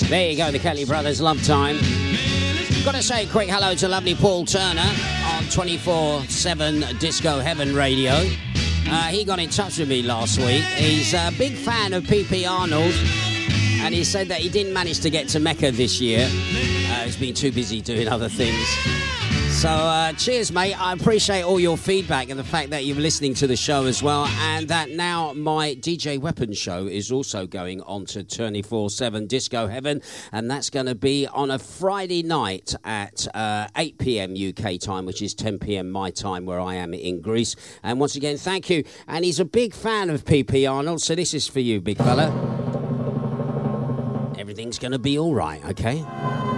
There you go, the Kelly Brothers, Love Time. Got to say a quick hello to lovely Paul Turner on 24/7 Disco Heaven Radio. He got in touch with me last week. He's a big fan of PP Arnold, and he said that he didn't manage to get to Mecca this year. He's been too busy doing other things. So, cheers, mate. I appreciate all your feedback and the fact that you're listening to the show as well, and that now my DJ Weapons show is also going on to 24/7 Disco Heaven, and that's going to be on a Friday night at 8 p.m. UK time, which is 10 p.m. my time where I am in Greece. And once again, thank you. And he's a big fan of PP Arnold, so this is for you, big fella. Everything's going to be all right, okay?